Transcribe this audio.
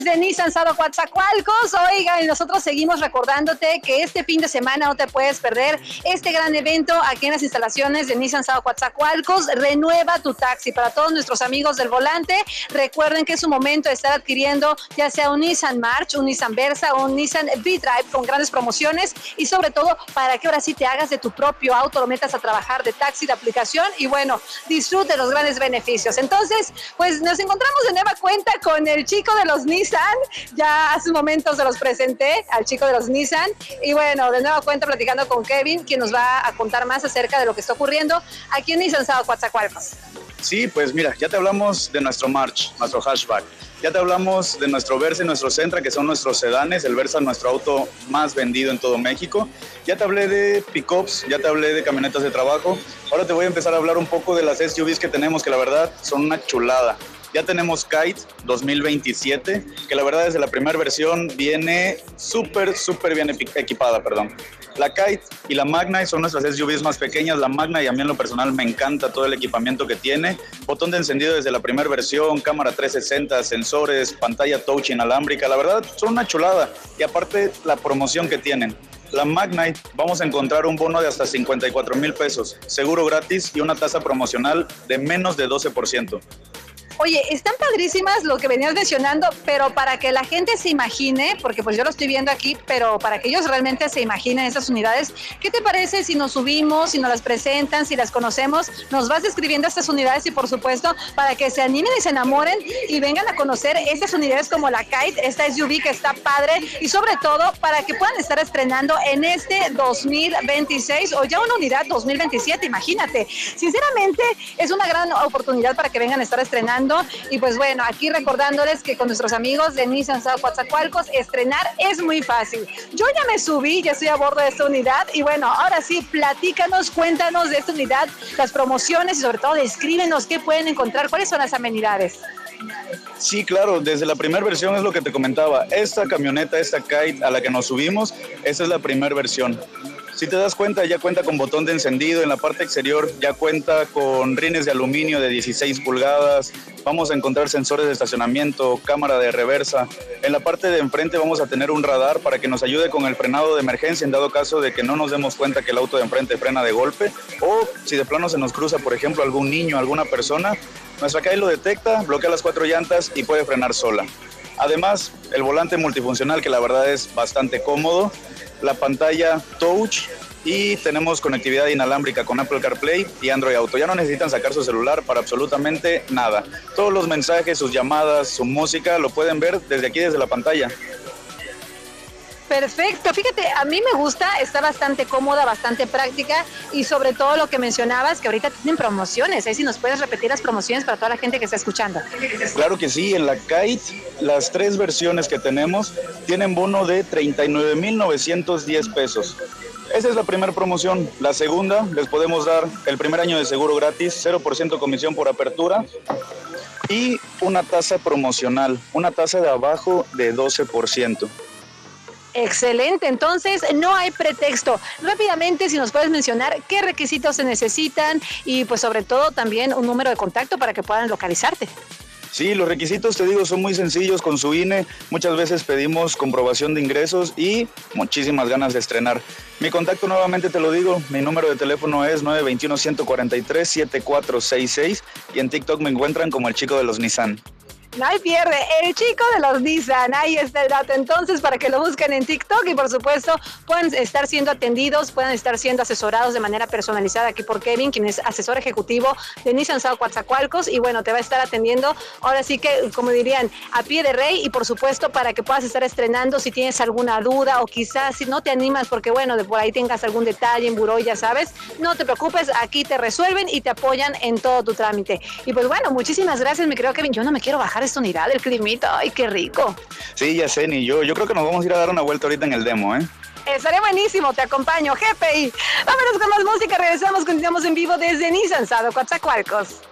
De Nissan Sado Coatzacoalcos. Oiga, y nosotros seguimos recordándote que este fin de semana no te puedes perder este gran evento aquí en las instalaciones de Nissan Sado Coatzacoalcos. Renueva tu taxi. Para todos nuestros amigos del volante, recuerden que es un momento de estar adquiriendo ya sea un Nissan March, un Nissan Versa o un Nissan V-Drive con grandes promociones, y sobre todo para que ahora sí te hagas de tu propio auto, lo metas a trabajar de taxi, de aplicación, y bueno, disfrute los grandes beneficios. Entonces, pues nos encontramos de nueva cuenta con el chico de los Nissan. Ya hace un momento se los presenté al chico de los Nissan, y bueno, de nueva cuenta platicando con Kevin, quien nos va a contar más acerca de lo que está ocurriendo aquí en Nissan Sado Coatzacoalcos. Sí, pues mira, ya te hablamos de nuestro March, nuestro hatchback. Ya te hablamos de nuestro Versa y nuestro Sentra, que son nuestros sedanes. El Versa es nuestro auto más vendido en todo México. Ya te hablé de pickups, ya te hablé de camionetas de trabajo. Ahora te voy a empezar a hablar un poco de las SUVs que tenemos, que la verdad son una chulada. Ya tenemos Kite 2027, que la verdad desde la primera versión viene súper bien equipada, perdón. La Kite y la Magna son nuestras SUVs más pequeñas. La Magna, y a mí en lo personal me encanta todo el equipamiento que tiene. Botón de encendido desde la primera versión, cámara 360, sensores, pantalla touch inalámbrica. La verdad son una chulada, y aparte la promoción que tienen. La Magnite, vamos a encontrar un bono de hasta 54,000 pesos, seguro gratis y una tasa promocional de menos de 12%. Oye, están padrísimas lo que venías mencionando, pero para que la gente se imagine, porque pues yo lo estoy viendo aquí, pero para que ellos realmente se imaginen esas unidades, ¿qué te parece si nos subimos, si nos las presentan, si las conocemos? Nos vas describiendo estas unidades, y por supuesto, para que se animen y se enamoren y vengan a conocer estas unidades como la Kite, esta SUV que está padre, y sobre todo para que puedan estar estrenando en este 2026 o ya una unidad 2027, imagínate. Sinceramente, es una gran oportunidad para que vengan a estar estrenando. Y pues bueno, aquí recordándoles que con nuestros amigos de Nissan Sado Coatzacoalcos, estrenar es muy fácil. Yo ya me subí, ya estoy a bordo de esta unidad, y bueno, ahora sí, platícanos, cuéntanos de esta unidad, las promociones, y sobre todo descríbenos qué pueden encontrar, cuáles son las amenidades. Sí, claro, desde la primera versión es lo que te comentaba. Esta camioneta, esta Kite a la que nos subimos, esa es la primera versión. Si te das cuenta, ya cuenta con botón de encendido. En la parte exterior ya cuenta con rines de aluminio de 16 pulgadas. Vamos a encontrar sensores de estacionamiento, cámara de reversa. En la parte de enfrente vamos a tener un radar para que nos ayude con el frenado de emergencia en dado caso de que no nos demos cuenta que el auto de enfrente frena de golpe, o si de plano se nos cruza, por ejemplo, algún niño, alguna persona. Nuestra Kite lo detecta, bloquea las 4 llantas y puede frenar sola. Además, el volante multifuncional, que la verdad es bastante cómodo. La pantalla touch, y tenemos conectividad inalámbrica con Apple CarPlay y Android Auto. Ya no necesitan sacar su celular para absolutamente nada. Todos los mensajes, sus llamadas, su música, lo pueden ver desde aquí, desde la pantalla. Perfecto, fíjate, a mí me gusta, está bastante cómoda, bastante práctica, y sobre todo lo que mencionabas, que ahorita tienen promociones. Ahí si nos puedes repetir las promociones para toda la gente que está escuchando. Claro que sí, en la Kite, las 3 versiones que tenemos tienen bono de 39,910 pesos. Esa es la primera promoción. La segunda, les podemos dar el primer año de seguro gratis, 0% comisión por apertura, y una tasa promocional, una tasa de abajo de 12%. Excelente, entonces no hay pretexto. Rápidamente, si nos puedes mencionar qué requisitos se necesitan, y pues sobre todo también un número de contacto para que puedan localizarte. Sí, los requisitos, te digo, son muy sencillos. Con su INE muchas veces pedimos comprobación de ingresos y muchísimas ganas de estrenar. Mi contacto, nuevamente te lo digo, mi número de teléfono es 921-143-7466, y en TikTok me encuentran como el chico de los Nissan. No hay pierde, el chico de los Nissan, ahí está el dato entonces para que lo busquen en TikTok, y por supuesto puedan estar siendo atendidos, puedan estar siendo asesorados de manera personalizada aquí por Kevin, quien es asesor ejecutivo de Nissan Sado Coatzacoalcos, y bueno, te va a estar atendiendo ahora sí que, como dirían, a pie de rey, y por supuesto para que puedas estar estrenando. Si tienes alguna duda o quizás si no te animas porque bueno, de por ahí tengas algún detalle en buró, ya sabes, no te preocupes, aquí te resuelven y te apoyan en todo tu trámite. Y pues bueno, muchísimas gracias, mi querido Kevin. Yo no me quiero bajar esta unidad, el climita, ay, qué rico. Sí, ya sé, ni yo. Yo creo que nos vamos a ir a dar una vuelta ahorita en el demo, ¿eh? Estaré buenísimo, te acompaño, GPI. Vámonos con más música, regresamos, continuamos en vivo desde Nissan Sado Coatzacoalcos.